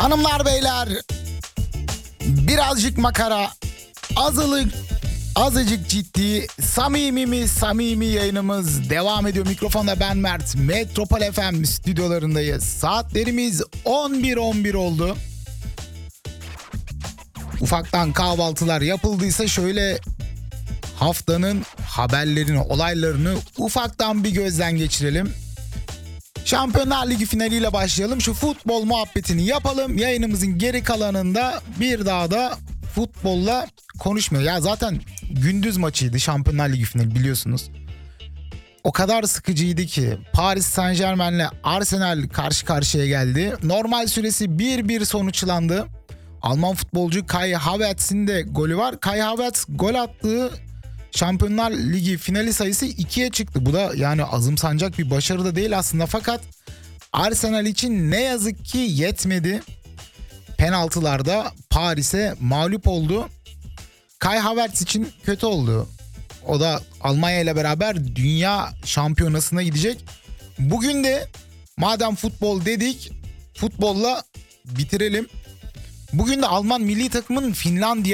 Hanımlar beyler, birazcık makara, azıcık ciddi, samimi yayınımız devam ediyor. Mikrofonda ben Mert, Metropol FM stüdyolarındayız. Saatlerimiz 11 oldu. Ufaktan kahvaltılar yapıldıysa şöyle haftanın haberlerini, olaylarını ufaktan bir gözden geçirelim. Şampiyonlar Ligi finaliyle başlayalım. Şu futbol muhabbetini yapalım. Yayınımızın geri kalanında bir daha da futbolla konuşmuyor. Ya zaten gündüz maçıydı Şampiyonlar Ligi finali, biliyorsunuz. O kadar sıkıcıydı ki Paris Saint-Germain'le Arsenal karşı karşıya geldi. Normal süresi 1-1 sonuçlandı. Alman futbolcu Kai Havertz'in de golü var. Kai Havertz gol attığı Şampiyonlar Ligi finali sayısı 2'ye çıktı. Bu da yani azımsanacak bir başarı da değil aslında, fakat Arsenal için ne yazık ki yetmedi. Penaltılarda Paris'e mağlup oldu. Kai Havertz için kötü oldu. O da Almanya ile beraber dünya şampiyonasına gidecek. Bugün de madem futbol dedik, futbolla bitirelim. Bugün de Alman milli takımın Finlandiya